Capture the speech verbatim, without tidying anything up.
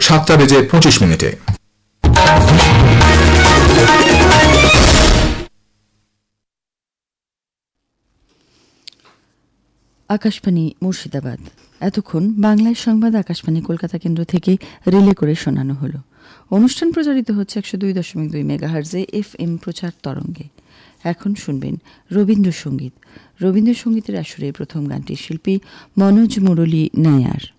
সাতটা বেজে পঁচিশ মিনিটে। আকাশবাণী মুর্শিদাবাদ। এতক্ষণ বাংলায় সংবাদ আকাশবাণী কলকাতা কেন্দ্র থেকে রিলে করে শোনানো হলো। অনুষ্ঠান প্রচারিত হচ্ছে একশো দুই দশমিক দুই মেগাহার্জে এফ এম প্রচার তরঙ্গে। এখন শুনবেন রবীন্দ্রসঙ্গীত। রবীন্দ্রসঙ্গীতের আসরে প্রথম গানটির শিল্পী মনোজ মুরলী নায়ার।